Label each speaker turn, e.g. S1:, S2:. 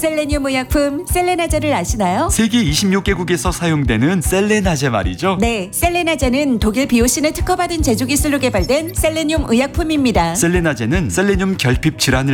S1: 셀레늄 의약품 셀레나제를 아시나요?
S2: 세계 26개국에서 사용되는 셀레나제 말이죠.
S1: 네, 셀레나제는 독일 BOC는 특허받은 제조 기술로 개발된 셀레늄 의약품입니다.
S2: 셀레나제는 셀레늄 결핍 질환을